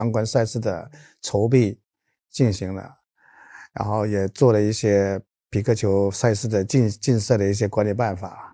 相关赛事的筹备进行了，然后也做了一些匹克球赛事的竞赛的一些管理办法，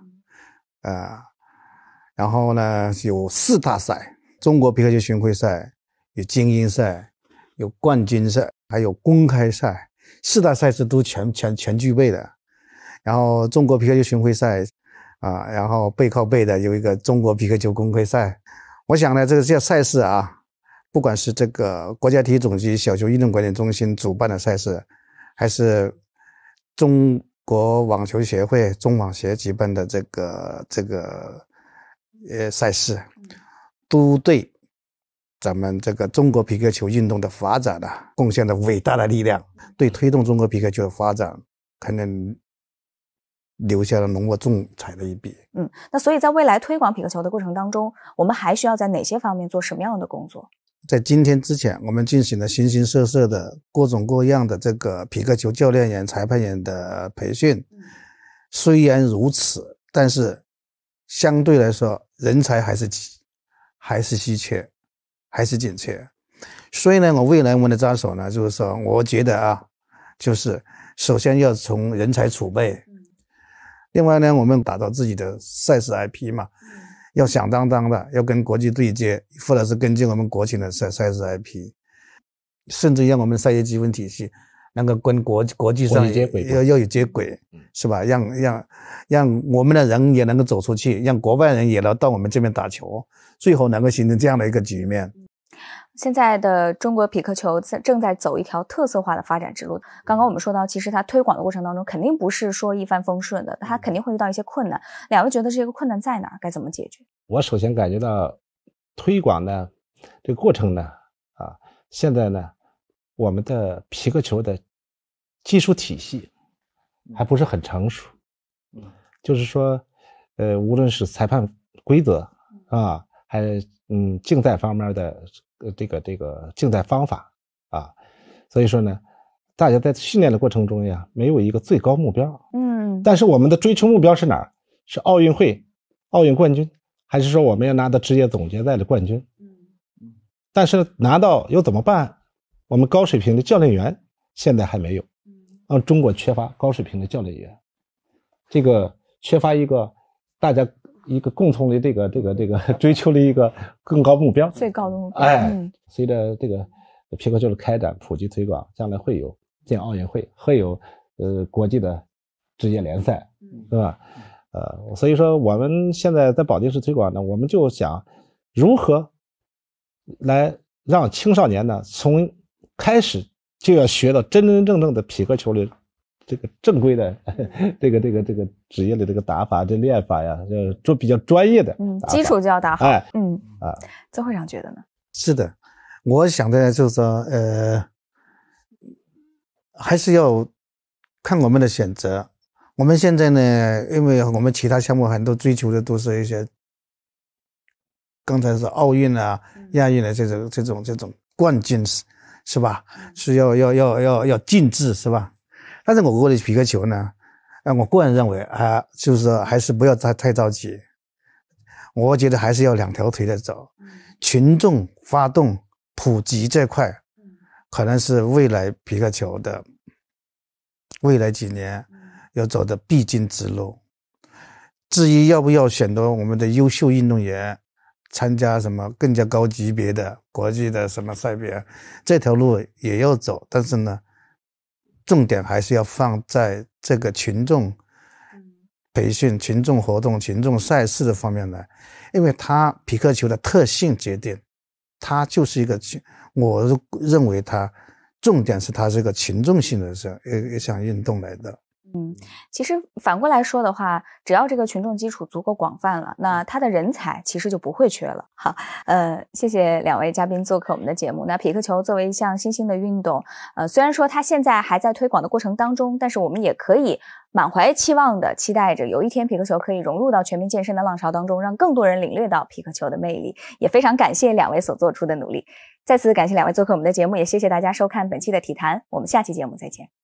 然后呢有4大赛，中国匹克球巡回赛，有精英赛，有冠军赛，还有公开赛，4大赛事都全具备的。然后中国匹克球巡回赛然后背靠背的有一个中国匹克球公开赛。我想呢，这些赛事不管是这个国家体育总局小球运动管理中心主办的赛事，还是中国网球协会中网协举办的这个赛事，都对咱们这个中国匹克球运动的发展贡献了伟大的力量，对推动中国匹克球的发展可能留下了浓墨重彩的一笔。 那所以在未来推广匹克球的过程当中，我们还需要在哪些方面做什么样的工作？ 在今天之前，我们进行了形形色色的各种各样的这个匹克球教练员、裁判员的培训。虽然如此，但是相对来说，人才还是稀缺，还是紧缺。所以呢，未来我们的抓手呢，就是说，我觉得就是首先要从人才储备，另外呢，我们打造自己的赛事 IP 嘛。要响当当的，要跟国际对接，或者是跟进我们国情的赛事 IP， 甚至让我们赛业积分体系能够跟国际上要有接轨，是吧？让我们的人也能够走出去，让国外人也能到我们这边打球，最后能够形成这样的一个局面。 现在的中国匹克球正在走一条特色化的发展之路。刚刚我们说到，其实它推广的过程当中肯定不是说一帆风顺的，它肯定会遇到一些困难。两位觉得这个困难在哪儿？该怎么解决？ 我首先感觉到推广呢这个过程呢现在呢我们的匹克球的技术体系还不是很成熟，就是说无论是裁判规则还竞赛方面的这个竞赛方法所以说呢，大家在训练的过程中呀，没有一个最高目标。但是我们的追求目标是哪儿？是奥运会、奥运冠军，还是说我们要拿到职业总决赛的冠军？但是拿到又怎么办？我们高水平的教练员现在还没有。中国缺乏高水平的教练员，这个缺乏一个大家一个共同的这个追求的一个更高目标， 最高的目标。 随着这个匹克球的开展、普及推广，将来会有建奥运会，会有国际的职业联赛，对吧？所以说我们现在在保定市推广呢，我们就想如何来让青少年呢从开始就要学到真正的匹克球的这个正规的这个职业的这个打法、这练法呀，做比较专业的基础就要打好。曾会长觉得呢？ 是的，我想的就是说还是要看我们的选择。我们现在呢，因为我们其他项目很多追求的都是一些刚才是奥运亚运的这种冠军，是吧？是要竞质，是吧？但是我国的匹克球呢，我个人认为就是还是不要太着急。我觉得还是要2条腿的走，群众发动普及这块，可能是未来匹克球的未来几年要走的必经之路。至于要不要选择我们的优秀运动员参加什么更加高级别的国际的什么赛别，这条路也要走，但是呢，重点还是要放在这个群众培训、群众活动、群众赛事的方面来，因为它匹克球的特性决定，它就是一个，我认为它重点是它是一个群众性的一项运动来的。 其实反过来说的话，只要这个群众基础足够广泛了，那他的人才其实就不会缺了。好，谢谢2位嘉宾做客我们的节目。那匹克球作为一项新兴的运动，虽然说它现在还在推广的过程当中，但是我们也可以满怀期望的期待着有一天匹克球可以融入到全民健身的浪潮当中，让更多人领略到匹克球的魅力。也非常感谢2位所做出的努力。再次感谢2位做客我们的节目，也谢谢大家收看本期的体坛，我们下期节目再见。